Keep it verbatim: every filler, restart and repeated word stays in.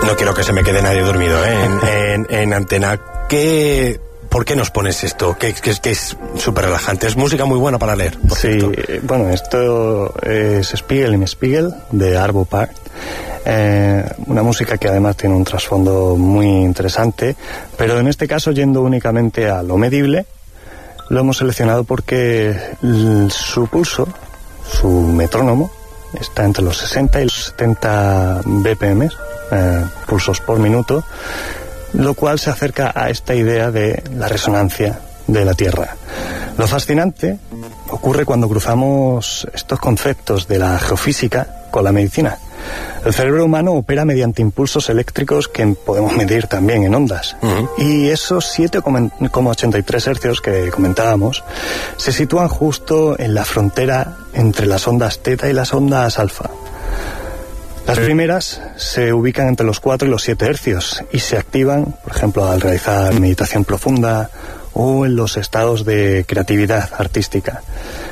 No quiero que se me quede nadie dormido, ¿eh? En, en, en antena. ¿Qué, ¿Por qué nos pones esto? Que, que, que es súper relajante. Es música muy buena para leer. Por sí, cierto. Bueno, esto es Spiegel im Spiegel, de Arvo Pärt. Eh, una música que además tiene un trasfondo muy interesante, pero en este caso, yendo únicamente a lo medible, lo hemos seleccionado porque l- su pulso, su metrónomo, está entre los sesenta y los setenta B P M, eh, pulsos por minuto, lo cual se acerca a esta idea de la resonancia de la Tierra. Lo fascinante ocurre cuando cruzamos estos conceptos de la geofísica con la medicina. El cerebro humano opera mediante impulsos eléctricos que podemos medir también en ondas. Uh-huh. Y esos siete coma ochenta y tres hercios que comentábamos se sitúan justo en la frontera entre las ondas teta y las ondas alfa. Las primeras se ubican entre los cuatro y los siete hercios y se activan, por ejemplo, al realizar meditación profunda o en los estados de creatividad artística.